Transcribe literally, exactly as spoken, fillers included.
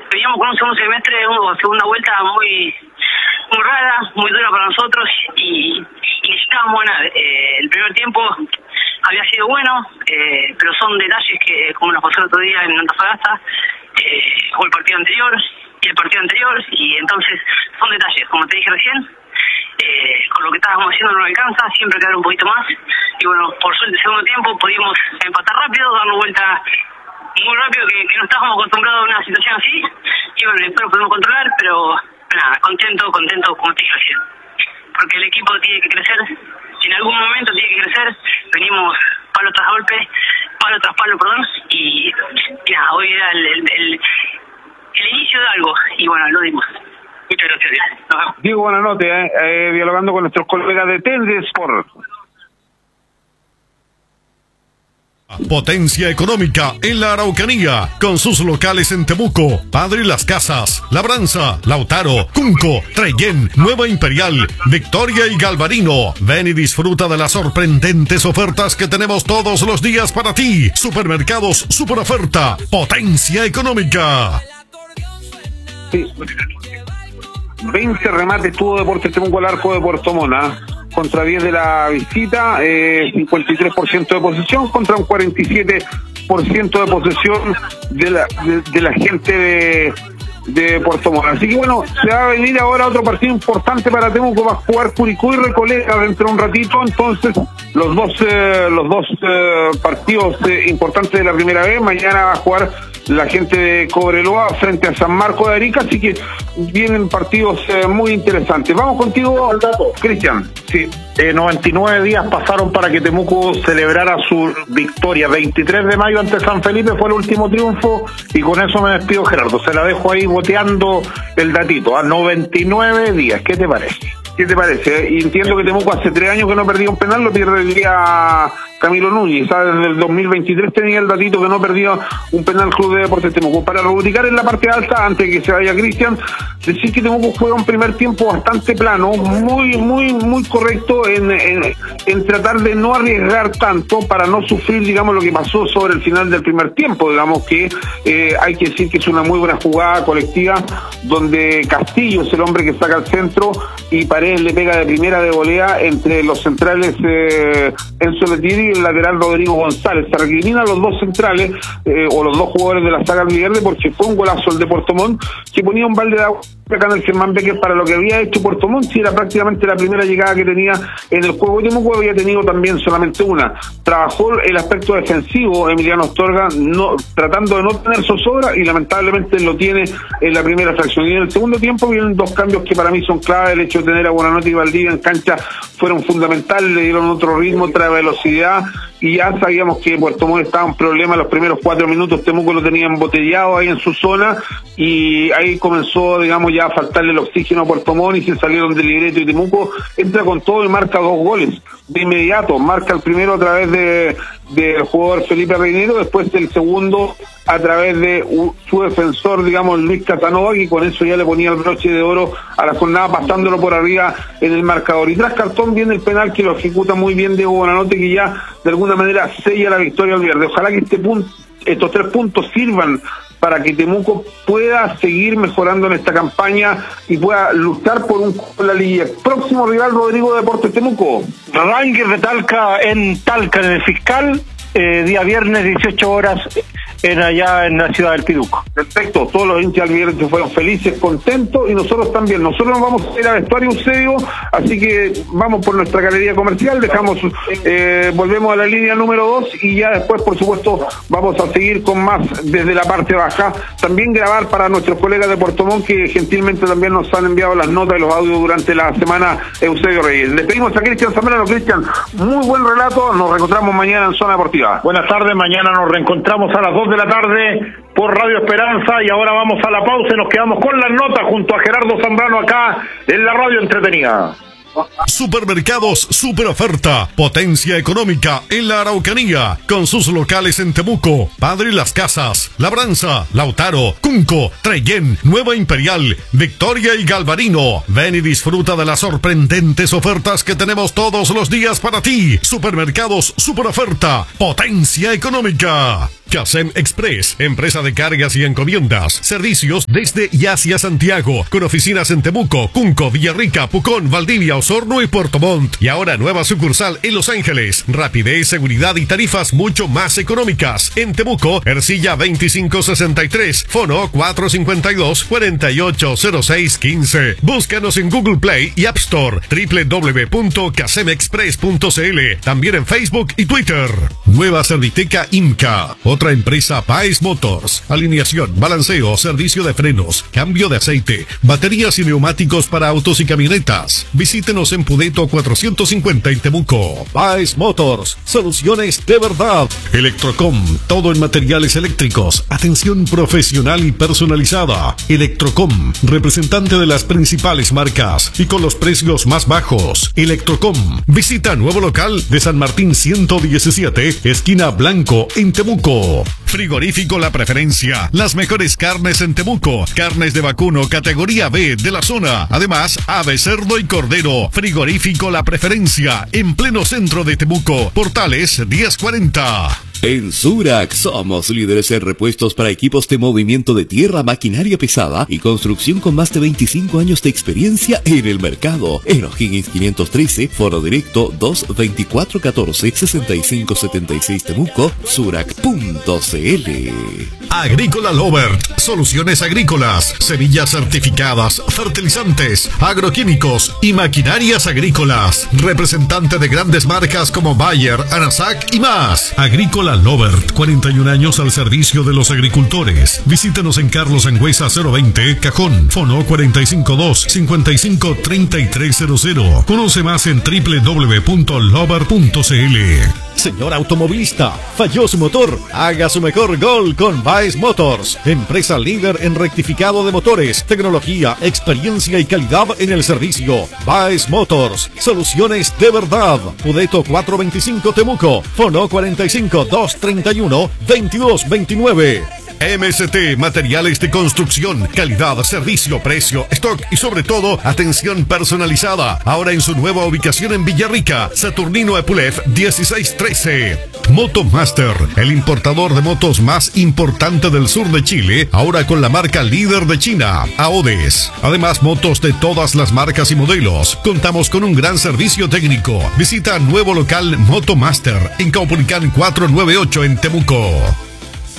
veníamos con un segundo semestre, una segunda vuelta muy muy rara, muy dura para nosotros y, y necesitábamos ganar. Eh, el primer tiempo había sido bueno, eh, pero son detalles que, como nos pasó el otro día en Antofagasta, eh, o el partido anterior, y el partido anterior, y entonces son detalles, como te dije recién, eh, con lo que estábamos haciendo no alcanza, siempre quedar un poquito más, y bueno, por suerte el segundo tiempo pudimos empatar rápido, darnos vuelta muy rápido, que, que no estábamos acostumbrados a una situación así, y bueno, después lo pudimos controlar, pero nada, contento, contento, como te dije recién, porque el equipo tiene que crecer, en algún momento tiene que crecer, venimos palo tras golpe, palo tras palo, perdón, y, y nada, hoy era el, el, el, el inicio de algo, y bueno, lo dimos. Muchas gracias. Nos vemos. Diego, buenas noches, eh, eh, dialogando con nuestros colegas de Telde Sport. Potencia económica en la Araucanía, con sus locales en Temuco, Padre Las Casas, Labranza, Lautaro, Cunco, Trellén, Nueva Imperial, Victoria y Galvarino. Ven y disfruta de las sorprendentes ofertas que tenemos todos los días para ti. Supermercados Super Oferta, Potencia económica. Sí. veinte remates tuvo Deportes Temuco al arco de Puerto Montt, contra diez de la visita, eh, cincuenta y tres por ciento de posesión contra un cuarenta y siete por ciento de posesión de la, de, de la gente de, de Puerto Montt. Así que bueno, se va a venir ahora otro partido importante para Temuco, va a jugar Curicó y Recoleta dentro de un ratito, entonces los dos eh, los dos eh, partidos eh, importantes de la primera vez. Mañana va a jugar la gente de Cobreloa frente a San Marco de Arica, así que vienen partidos eh, muy interesantes. Vamos contigo, Cristian. Sí, eh, noventa y nueve días pasaron para que Temuco celebrara su victoria. veintitrés de mayo ante San Felipe fue el último triunfo, y con eso me despido, Gerardo. Se la dejo ahí boteando el datito. A noventa y nueve días, ¿qué te parece? ¿Qué te parece? Y entiendo que Temuco hace tres años que no perdía un penal, lo pierde el día Camilo Núñez. ¿Sabes? Desde el dos mil veintitrés tenía el datito que no perdía un penal Club de Deportes Temuco. Para rubricar en la parte alta, antes de que se vaya Cristian, decir que Temuco juega un primer tiempo bastante plano, muy, muy, muy correcto en, en, en tratar de no arriesgar tanto para no sufrir, digamos, lo que pasó sobre el final del primer tiempo. Digamos que eh, hay que decir que es una muy buena jugada colectiva, donde Castillo es el hombre que saca el centro y Paredes le pega de primera de volea entre los centrales eh, Enzo Letiri y el lateral Rodrigo González. Se recrimina a los dos centrales eh, o los dos jugadores de la saga Verde, porque fue un golazo el de Puerto Montt que ponía un balde de agua acá en el Germán Becker para lo que había hecho Puerto Montt, si era prácticamente la primera llegada que tenía en el juego. Temuco había tenido también solamente una. Trabajó el aspecto defensivo Emiliano Astorga, no, tratando de no tener zozobra, y lamentablemente lo tiene en la primera fracción. Y en el segundo tiempo vienen dos cambios que para mí son clave. El hecho de tener a Buenanote y Valdivia en cancha fueron fundamentales, le dieron otro ritmo, otra velocidad, y ya sabíamos que Puerto Montt estaba en problema. Los primeros cuatro minutos Temuco lo tenía embotellado ahí en su zona, y ahí comenzó, digamos, ya a faltarle el oxígeno a Puerto Montt, y se salieron del libreto, y Temuco entra con todo y marca dos goles de inmediato. Marca el primero a través de del jugador Felipe Reinero, después el segundo a través de uh, su defensor, digamos, Luis Casanova, y con eso ya le ponía el broche de oro a la jornada, pasándolo por arriba en el marcador. Y tras cartón viene el penal que lo ejecuta muy bien Diego Buenanote, que ya de alguna manera sella la victoria al Verde. Ojalá que este punto, estos tres puntos sirvan para que Temuco pueda seguir mejorando en esta campaña y pueda luchar por un por la liga. Próximo rival, Rodrigo, Deportes Temuco. Rangers de Talca en Talca, en el Fiscal, eh, día viernes, dieciocho horas, en allá en la ciudad del Piduco. Perfecto, todos los hinchas del viernes fueron felices, contentos, y nosotros también. Nosotros nos vamos a ir a vestuario Eusebio, así que vamos por nuestra galería comercial, dejamos, eh, volvemos a la línea número dos, y ya después, por supuesto, vamos a seguir con más desde la parte baja. También grabar para nuestros colegas de Puerto Montt, que gentilmente también nos han enviado las notas y los audios durante la semana, Eusebio Reyes. Le pedimos a Cristian Zambrano. Cristian, muy buen relato, nos reencontramos mañana en Zona Deportiva. Buenas tardes, mañana nos reencontramos a las dos de la tarde por Radio Esperanza, y ahora vamos a la pausa y nos quedamos con las notas junto a Gerardo Zambrano acá en la Radio Entretenida. Supermercados Super Oferta, Potencia económica en la Araucanía, con sus locales en Temuco, Padre Las Casas, Labranza, Lautaro, Cunco, Trellén, Nueva Imperial, Victoria y Galvarino. Ven y disfruta de las sorprendentes ofertas que tenemos todos los días para ti. Supermercados Super Oferta, Potencia económica. Casem Express, empresa de cargas y encomiendas. Servicios desde y hacia Santiago, con oficinas en Temuco, Cunco, Villarrica, Pucón, Valdivia, Osorno y Puerto Montt. Y ahora nueva sucursal en Los Ángeles. Rapidez, seguridad y tarifas mucho más económicas. En Temuco, Ercilla veinticinco sesenta y tres, fono cuatro cinco dos, cuatro ocho cero seis uno cinco. Búscanos en Google Play y App Store, doble u doble u doble u punto casem express punto c l. También en Facebook y Twitter. Nueva Serviteca Imca, otra empresa Baez Motors. Alineación, balanceo, servicio de frenos, cambio de aceite, baterías y neumáticos para autos y camionetas. Visítenos en Pudeto cuatrocientos cincuenta en Temuco. Baez Motors, soluciones de verdad. Electrocom, todo en materiales eléctricos. Atención profesional y personalizada. Electrocom, representante de las principales marcas y con los precios más bajos. Electrocom, visita nuevo local de San Martín ciento diecisiete, esquina Blanco, en Temuco. Frigorífico La Preferencia, las mejores carnes en Temuco, carnes de vacuno categoría B de la zona, además ave, cerdo y cordero. Frigorífico La Preferencia, en pleno centro de Temuco, Portales diez cuarenta. En Surac somos líderes en repuestos para equipos de movimiento de tierra, maquinaria pesada y construcción con más de veinticinco años de experiencia en el mercado. En O'Higgins quinientos trece, foro directo dos veinticuatro catorce sesenta y cinco setenta y seis Temuco, surac punto c l. Agrícola Lovert, soluciones agrícolas, semillas certificadas, fertilizantes, agroquímicos y maquinarias agrícolas. Representante de grandes marcas como Bayer, Anasac y más. Agrícola Lovert, cuarenta y un años al servicio de los agricultores. Visítenos en Carlos Angüesa cero veinte, Cajón, fono cuatro cinco dos, cinco cinco tres tres cero cero. Conoce más en doble u doble u doble u punto lovert punto c l. Señor automovilista, falló su motor. Haga su mejor gol con Baez Motors, empresa líder en rectificado de motores, tecnología, experiencia y calidad en el servicio. Baez Motors, soluciones de verdad. Pudeto cuatrocientos veinticinco Temuco, fono cuarenta y cinco dos treinta y uno veintidós veintinueve. M S T, materiales de construcción, calidad, servicio, precio, stock y sobre todo, atención personalizada. Ahora en su nueva ubicación en Villarrica, Saturnino Epulef dieciséis trece. Motomaster, el importador de motos más importante del sur de Chile, ahora con la marca líder de China, Aodes. Además, motos de todas las marcas y modelos. Contamos con un gran servicio técnico. Visita nuevo local Motomaster en Caupolicán cuatrocientos noventa y ocho en Temuco.